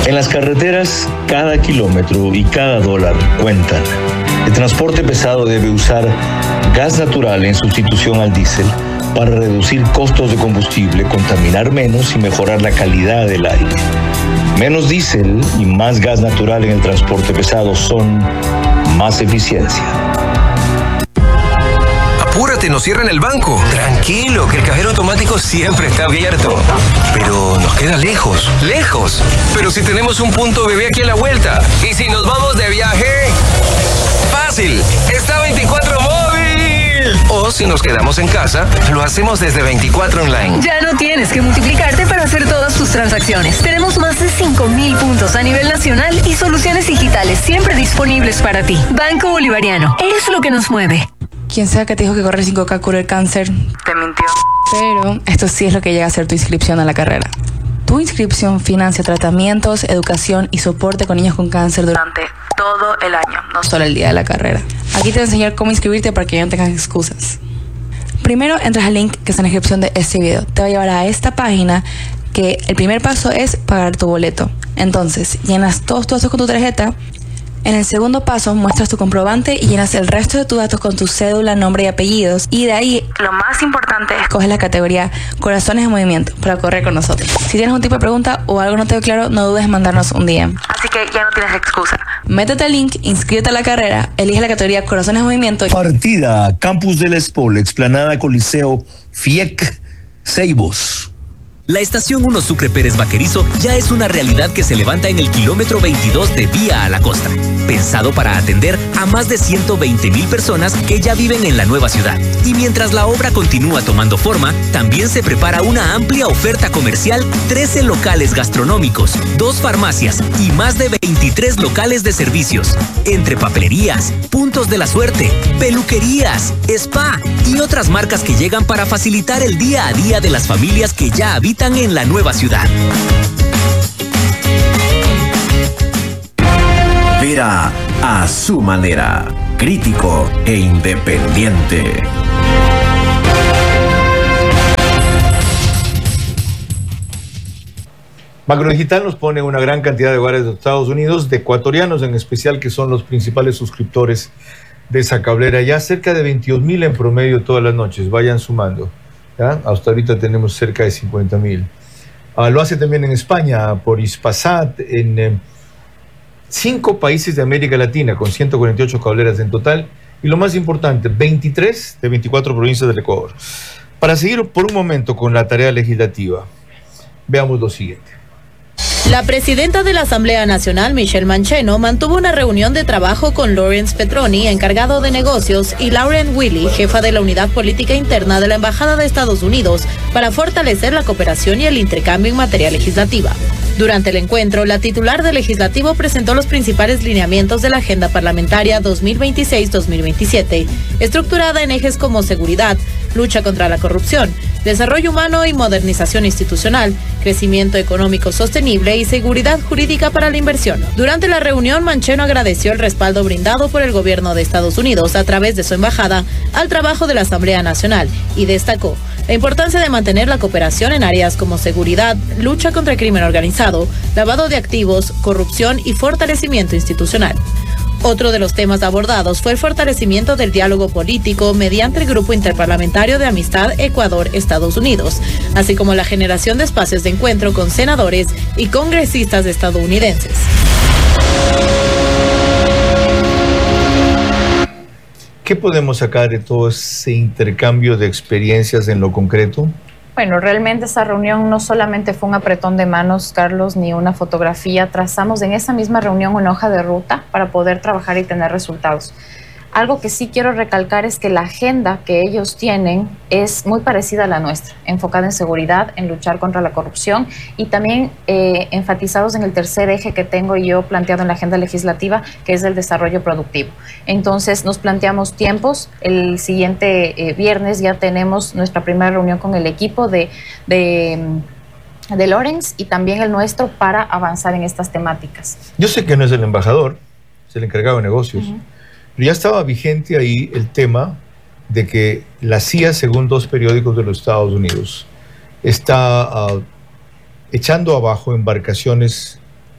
En las carreteras, cada kilómetro y cada dólar cuentan. El transporte pesado debe usar gas natural en sustitución al diésel para reducir costos de combustible, contaminar menos y mejorar la calidad del aire. Menos diésel y más gas natural en el transporte pesado son más eficiencia. Apúrate, nos cierran el banco. Tranquilo, que el cajero automático siempre está abierto. Pero nos queda lejos, lejos. Pero si tenemos un punto bebé aquí a la vuelta. ¿Y si nos vamos de viaje? Fácil, está 24 móvil. O si nos quedamos en casa, lo hacemos desde 24 online. Ya no tienes que multiplicarte para hacer todas tus transacciones. Tenemos más de 5,000 puntos a nivel nacional y soluciones digitales siempre disponibles para ti. Banco Bolivariano, es lo que nos mueve. Quien sea que te dijo que correr 5K cura el cáncer, te mintió. Pero esto sí es lo que llega a ser tu inscripción a la carrera. Tu inscripción financia tratamientos, educación y soporte con niños con cáncer durante todo el año, no solo el día de la carrera. Aquí te voy a enseñar cómo inscribirte para que ya no tengas excusas. Primero entras al link que está en la descripción de este video. Te va a llevar a esta página que el primer paso es pagar tu boleto. Entonces, llenas todos tus datos con tu tarjeta. En el segundo paso, muestras tu comprobante y llenas el resto de tus datos con tu cédula, nombre y apellidos. Y de ahí, lo más importante, escoges la categoría Corazones en Movimiento para correr con nosotros. Si tienes un tipo de pregunta o algo no te quedó claro, no dudes en mandarnos un DM. Así que ya no tienes excusa. Métete al link, inscríbete a la carrera, elige la categoría Corazones en Movimiento. Partida, Campus del Espol, Explanada Coliseo, FIEC, Ceibos. La estación 1 Sucre Pérez Vaquerizo ya es una realidad que se levanta en el kilómetro 22 de Vía a la Costa, pensado para atender a más de 120,000 personas que ya viven en la nueva ciudad. Y mientras la obra continúa tomando forma, también se prepara una amplia oferta comercial, 13 locales gastronómicos, 2 farmacias y más de 23 locales de servicios, entre papelerías, puntos de la suerte, peluquerías, spa y otras marcas que llegan para facilitar el día a día de las familias que ya habitan en la nueva ciudad. Vera a su manera, crítico e independiente. Macrodigital nos pone una gran cantidad de hogares de Estados Unidos, de ecuatorianos en especial, que son los principales suscriptores de esa cablera. Ya cerca de 22,000 en promedio todas las noches. Vayan sumando. ¿Ya? Hasta ahorita tenemos cerca de 50,000. Lo hace también en España por Hispasat, en 5 países de América Latina, con 148 cableras en total, y lo más importante, 23 de 24 provincias del Ecuador. Para seguir por un momento con la tarea legislativa, veamos lo siguiente. La presidenta de la Asamblea Nacional, Michelle Mancheno, mantuvo una reunión de trabajo con Lawrence Petroni, encargado de negocios, y Lauren Willy, jefa de la Unidad Política Interna de la Embajada de Estados Unidos, para fortalecer la cooperación y el intercambio en materia legislativa. Durante el encuentro, la titular del Legislativo presentó los principales lineamientos de la Agenda Parlamentaria 2026-2027, estructurada en ejes como seguridad, lucha contra la corrupción, desarrollo humano y modernización institucional, crecimiento económico sostenible y seguridad jurídica para la inversión. Durante la reunión, Mancheno agradeció el respaldo brindado por el gobierno de Estados Unidos a través de su embajada al trabajo de la Asamblea Nacional y destacó la importancia de mantener la cooperación en áreas como seguridad, lucha contra el crimen organizado, lavado de activos, corrupción y fortalecimiento institucional. Otro de los temas abordados fue el fortalecimiento del diálogo político mediante el Grupo Interparlamentario de Amistad Ecuador-Estados Unidos, así como la generación de espacios de encuentro con senadores y congresistas estadounidenses. ¿Qué podemos sacar de todo ese intercambio de experiencias en lo concreto? Bueno, realmente esa reunión no solamente fue un apretón de manos, Carlos, ni una fotografía. Trazamos en esa misma reunión una hoja de ruta para poder trabajar y tener resultados. Algo que sí quiero recalcar es que la agenda que ellos tienen es muy parecida a la nuestra, enfocada en seguridad, en luchar contra la corrupción y también enfatizados en el tercer eje que tengo yo planteado en la agenda legislativa, que es el desarrollo productivo. Entonces nos planteamos tiempos. El siguiente viernes ya tenemos nuestra primera reunión con el equipo de Lawrence y también el nuestro para avanzar en estas temáticas. Yo sé que no es el embajador, es el encargado de negocios. Pero ya estaba vigente ahí el tema de que la CIA, según 2 periódicos de los Estados Unidos, está echando abajo embarcaciones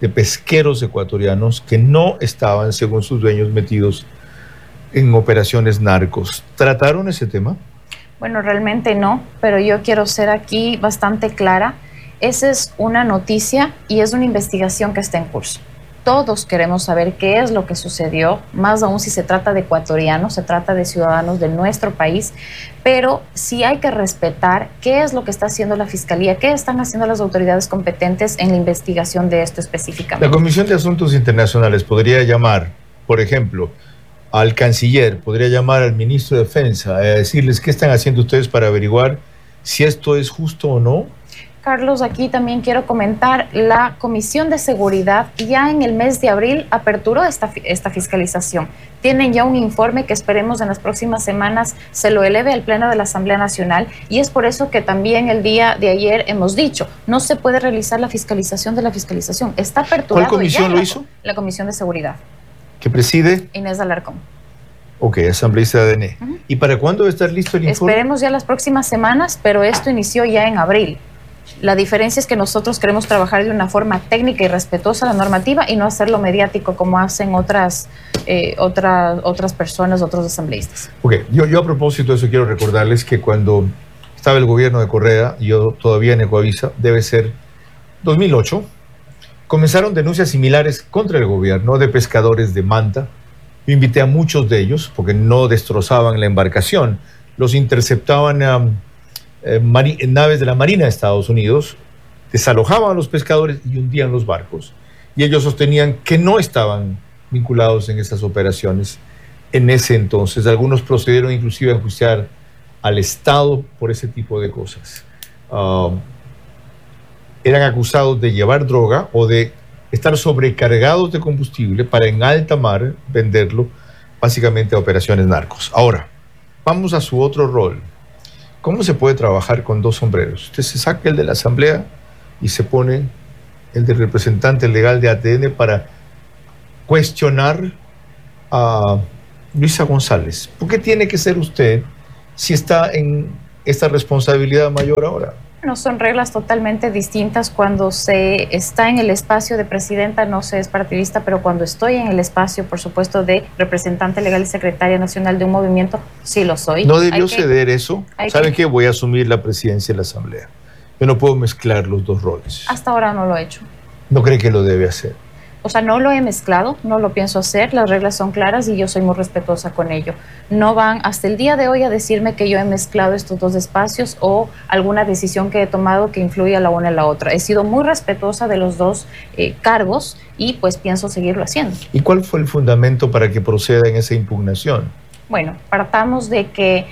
de pesqueros ecuatorianos que no estaban, según sus dueños, metidos en operaciones narcos. ¿Trataron ese tema? Bueno, realmente no, pero yo quiero ser aquí bastante clara. Esa es una noticia y es una investigación que está en curso. Todos queremos saber qué es lo que sucedió, más aún si se trata de ecuatorianos, se trata de ciudadanos de nuestro país, pero sí hay que respetar qué es lo que está haciendo la Fiscalía, qué están haciendo las autoridades competentes en la investigación de esto específicamente. La Comisión de Asuntos Internacionales podría llamar, por ejemplo, al canciller, podría llamar al ministro de Defensa a decirles qué están haciendo ustedes para averiguar si esto es justo o no. Carlos, aquí también quiero comentar, la Comisión de Seguridad ya en el mes de abril aperturó esta fiscalización. Tienen ya un informe que esperemos en las próximas semanas se lo eleve al Pleno de la Asamblea Nacional y es por eso que también el día de ayer hemos dicho, no se puede realizar la fiscalización de la fiscalización. Está aperturado. ¿Cuál comisión lo hizo? La Comisión de Seguridad. ¿Que preside? Inés Alarcón. Ok, asambleísta de ADN. ¿Y para cuándo va a estar listo el informe? Esperemos ya las próximas semanas, pero esto inició ya en abril. La diferencia es que nosotros queremos trabajar de una forma técnica y respetuosa la normativa y no hacerlo mediático como hacen otras personas, otros asambleístas. Ok, yo a propósito de eso quiero recordarles que cuando estaba el gobierno de Correa, yo todavía en Ecoavisa, debe ser 2008, comenzaron denuncias similares contra el gobierno de pescadores de Manta. Yo invité a muchos de ellos porque no destrozaban la embarcación, los interceptaban naves de la Marina de Estados Unidos, desalojaban a los pescadores y hundían los barcos. Y ellos sostenían que no estaban vinculados en esas operaciones en ese entonces. Algunos procedieron inclusive a enjuiciar al Estado por ese tipo de cosas. Eran acusados de llevar droga o de estar sobrecargados de combustible para en alta mar venderlo básicamente a operaciones narcos. Ahora, vamos a su otro rol. ¿Cómo se puede trabajar con dos sombreros? Usted se saca el de la Asamblea y se pone el de representante legal de ADN para cuestionar a Luisa González. ¿Por qué tiene que ser usted si está en esta responsabilidad mayor ahora? No son reglas totalmente distintas. Cuando se está en el espacio de presidenta no se es partidista, pero cuando estoy en el espacio, por supuesto, de representante legal y secretaria nacional de un movimiento, sí lo soy. ¿No debió ceder eso? ¿Saben qué? Voy a asumir la presidencia de la Asamblea. Yo no puedo mezclar los dos roles. Hasta ahora no lo he hecho. ¿No cree que lo debe hacer? O sea, no lo he mezclado, no lo pienso hacer, las reglas son claras y yo soy muy respetuosa con ello. No van hasta el día de hoy a decirme que yo he mezclado estos dos espacios o alguna decisión que he tomado que influya la una en la otra. He sido muy respetuosa de los dos cargos y pues pienso seguirlo haciendo. ¿Y cuál fue el fundamento para que proceda en esa impugnación? Bueno, partamos de que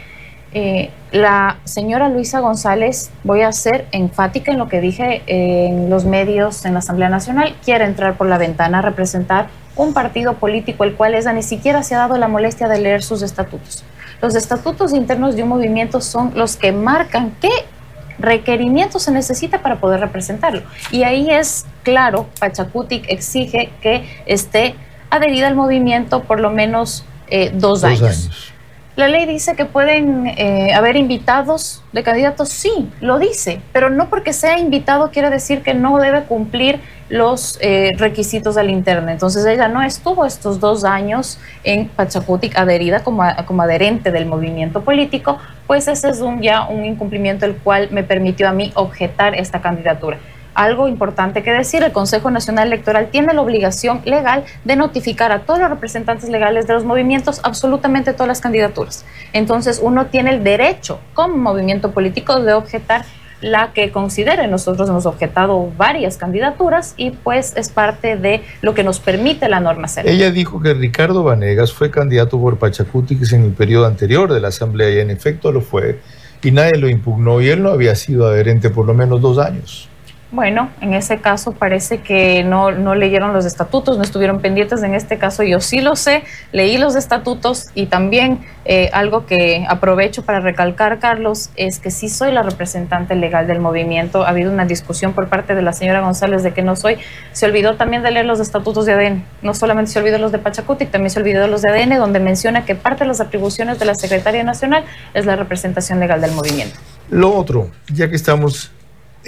la señora Luisa González, voy a ser enfática en lo que dije en los medios en la Asamblea Nacional, quiere entrar por la ventana a representar un partido político el cual ella ni siquiera se ha dado la molestia de leer sus estatutos. Los estatutos internos de un movimiento son los que marcan qué requerimientos se necesita para poder representarlo. Y ahí es claro, Pachacutic exige que esté adherida al movimiento por lo menos 2 años. La ley dice que pueden haber invitados de candidatos, sí, lo dice, pero no porque sea invitado quiere decir que no debe cumplir los requisitos de la interna. Entonces ella no estuvo estos 2 años en Pachacutic adherida como adherente del movimiento político, pues ese es ya un incumplimiento el cual me permitió a mí objetar esta candidatura. Algo importante que decir, el Consejo Nacional Electoral tiene la obligación legal de notificar a todos los representantes legales de los movimientos absolutamente todas las candidaturas. Entonces uno tiene el derecho como movimiento político de objetar la que considere. Nosotros hemos objetado varias candidaturas y pues es parte de lo que nos permite la norma hacer. Ella dijo que Ricardo Vanegas fue candidato por Pachacutic en el periodo anterior de la Asamblea y en efecto lo fue y nadie lo impugnó y él no había sido adherente por lo menos 2 años. Bueno, en ese caso parece que no leyeron los estatutos, no estuvieron pendientes. En este caso yo sí lo sé, leí los estatutos y también algo que aprovecho para recalcar, Carlos, es que sí soy la representante legal del movimiento. Ha habido una discusión por parte de la señora González de que no soy. Se olvidó también de leer los estatutos de ADN. No solamente se olvidó los de Pachacutic, también se olvidó de los de ADN, donde menciona que parte de las atribuciones de la Secretaría Nacional es la representación legal del movimiento. Lo otro, ya que estamos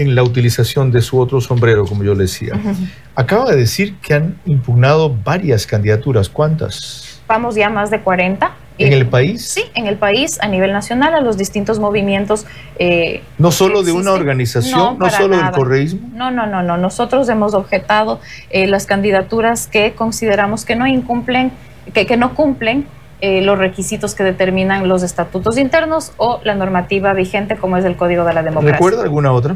en la utilización de su otro sombrero, como yo le decía. Acaba de decir que han impugnado varias candidaturas. ¿Cuántas? Vamos ya más de 40. ¿En el país? Sí, en el país, a nivel nacional, a los distintos movimientos. ¿No solo de una organización? ¿No solo del correísmo? No. Nosotros hemos objetado las candidaturas que consideramos que no incumplen, que no cumplen los requisitos que determinan los estatutos internos o la normativa vigente, como es el Código de la Democracia. ¿Recuerda alguna otra?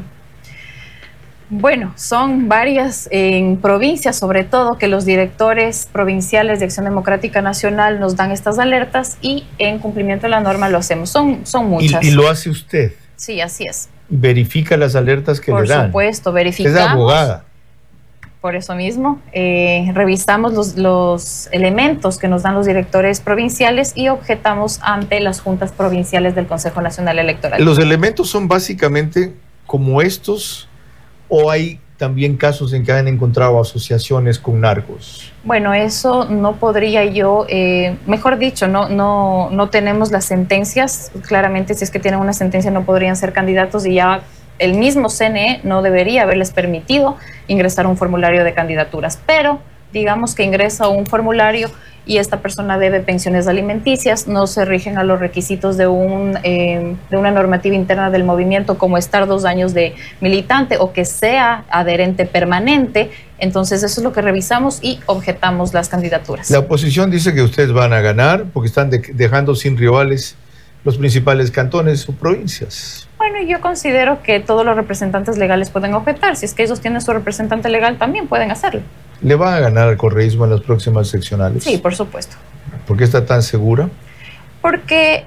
Bueno, son varias en provincias, sobre todo, que los directores provinciales de Acción Democrática Nacional nos dan estas alertas y en cumplimiento de la norma lo hacemos. Son muchas. ¿Y lo hace usted? Sí, así es. ¿Verifica las alertas que le dan? Por supuesto, verificamos. Es abogada. Por eso mismo, revisamos los elementos que nos dan los directores provinciales y objetamos ante las juntas provinciales del Consejo Nacional Electoral. ¿Los elementos son básicamente como estos o hay también casos en que han encontrado asociaciones con narcos? Bueno, eso no podría yo, mejor dicho, no tenemos las sentencias. Claramente, si es que tienen una sentencia, no podrían ser candidatos y ya el mismo CNE no debería haberles permitido ingresar un formulario de candidaturas. Pero digamos que ingresa un formulario y esta persona debe pensiones alimenticias, no se rigen a los requisitos de una normativa interna del movimiento, como estar 2 años de militante o que sea adherente permanente. Entonces eso es lo que revisamos y objetamos las candidaturas. La oposición dice que ustedes van a ganar porque están dejando sin rivales los principales cantones o provincias. Bueno, yo considero que todos los representantes legales pueden objetar. Si es que ellos tienen su representante legal, también pueden hacerlo. ¿Le van a ganar al correísmo en las próximas seccionales? Sí, por supuesto. ¿Por qué está tan segura? Porque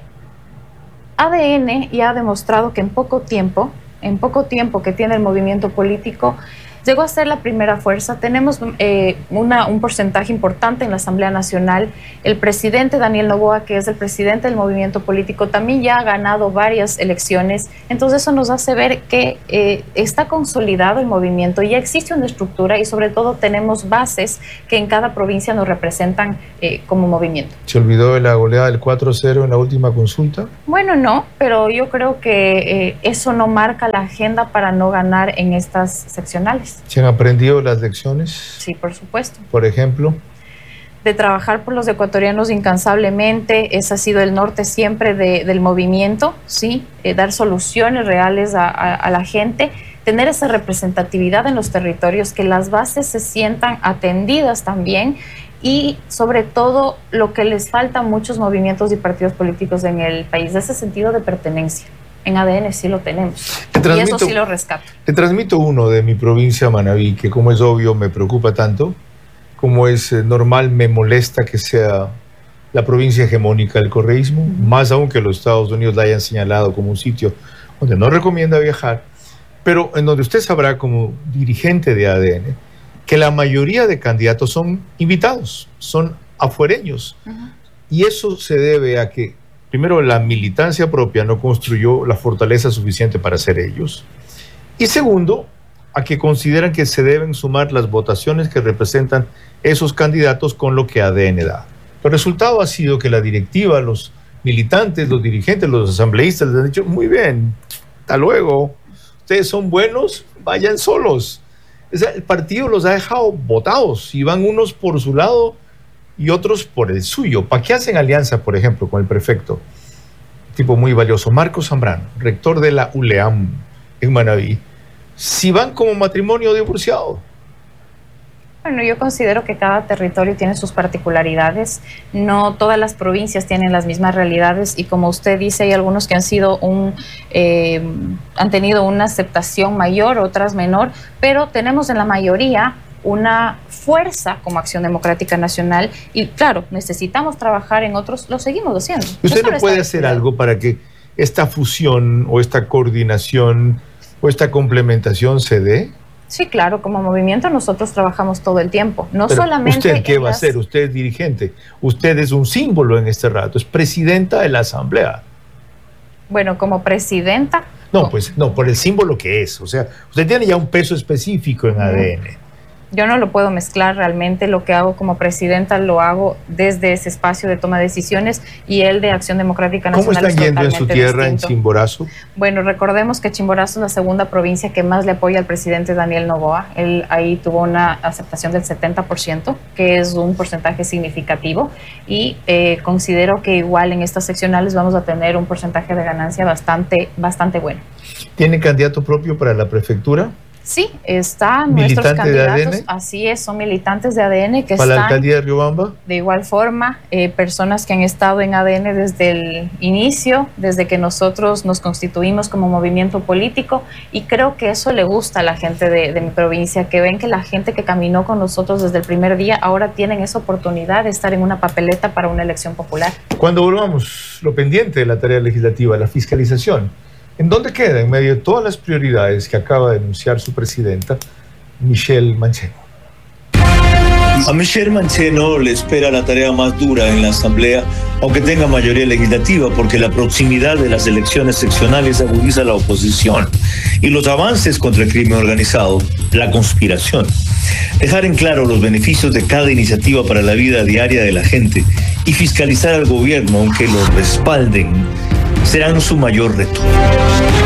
ADN ya ha demostrado que en poco tiempo que tiene el movimiento político, llegó a ser la primera fuerza. Tenemos un porcentaje importante en la Asamblea Nacional. El presidente Daniel Noboa, que es el presidente del movimiento político, también ya ha ganado varias elecciones. Entonces eso nos hace ver que está consolidado el movimiento, ya existe una estructura y sobre todo tenemos bases que en cada provincia nos representan como movimiento. ¿Se olvidó de la goleada del 4-0 en la última consulta? Bueno, no, pero yo creo que eso no marca la agenda para no ganar en estas seccionales. ¿Se han aprendido las lecciones? Sí, por supuesto. Por ejemplo, de trabajar por los ecuatorianos incansablemente, ese ha sido el norte siempre del movimiento, ¿sí? Dar soluciones reales a la gente, tener esa representatividad en los territorios, que las bases se sientan atendidas también y sobre todo lo que les falta a muchos movimientos y partidos políticos en el país, ese sentido de pertenencia. En ADN sí lo tenemos y eso sí lo rescato. Le transmito uno de mi provincia, Manabí, que como es obvio me preocupa tanto, como es normal me molesta que sea la provincia hegemónica del correísmo, más aún que los Estados Unidos la hayan señalado como un sitio donde no recomienda viajar, pero en donde usted sabrá como dirigente de ADN que la mayoría de candidatos son invitados, son afuereños, y eso se debe a que primero, la militancia propia no construyó la fortaleza suficiente para ser ellos. Y segundo, a que consideran que se deben sumar las votaciones que representan esos candidatos con lo que ADN da. El resultado ha sido que la directiva, los militantes, los dirigentes, los asambleístas les han dicho, muy bien, hasta luego, ustedes son buenos, vayan solos. O sea, el partido los ha dejado votados y van unos por su lado y otros por el suyo. ¿Para qué hacen alianza, por ejemplo, con el prefecto? Tipo muy valioso, Marcos Zambrano, rector de la ULEAM en Manabí. Si van como matrimonio divorciado. Bueno, yo considero que cada territorio tiene sus particularidades. No todas las provincias tienen las mismas realidades y como usted dice, hay algunos que han tenido una aceptación mayor, otras menor, pero tenemos en la mayoría una fuerza como Acción Democrática Nacional y claro, necesitamos trabajar en otros, lo seguimos haciendo. ¿Usted no puede hacer algo para que esta fusión o esta coordinación o esta complementación se dé? Sí, claro, como movimiento nosotros trabajamos todo el tiempo, no pero solamente... ¿usted qué va a hacer? Usted es dirigente, usted es un símbolo en este rato, es presidenta de la Asamblea. Bueno, como presidenta... No, pues no, por el símbolo que es, o sea, usted tiene ya un peso específico en ADN. Yo no lo puedo mezclar realmente. Lo que hago como presidenta lo hago desde ese espacio de toma de decisiones y el de Acción Democrática Nacional. ¿Cómo están yendo en su tierra, distinto. en Chimborazo? Bueno, recordemos que Chimborazo es la segunda provincia que más le apoya al presidente Daniel Noboa. Él ahí tuvo una aceptación del 70%, que es un porcentaje significativo, y considero que igual en estas seccionales vamos a tener un porcentaje de ganancia bastante bueno. ¿Tiene candidato propio para la prefectura? Sí, están nuestros candidatos, de ADN. así es, son militantes de ADN que ¿Para están, la alcaldía de Riobamba? De igual forma, personas que han estado en ADN desde el inicio, desde que nosotros nos constituimos como movimiento político, y creo que eso le gusta a la gente de mi provincia, que ven que la gente que caminó con nosotros desde el primer día ahora tienen esa oportunidad de estar en una papeleta para una elección popular. Cuando volvamos, lo pendiente de la tarea legislativa, la fiscalización, ¿en dónde queda en medio de todas las prioridades que acaba de anunciar su presidenta, Michelle Mancheno? A Michelle Mancheno le espera la tarea más dura en la Asamblea, aunque tenga mayoría legislativa, porque la proximidad de las elecciones seccionales agudiza la oposición y los avances contra el crimen organizado, la conspiración. Dejar en claro los beneficios de cada iniciativa para la vida diaria de la gente y fiscalizar al gobierno, aunque lo respalden, serán su mayor reto.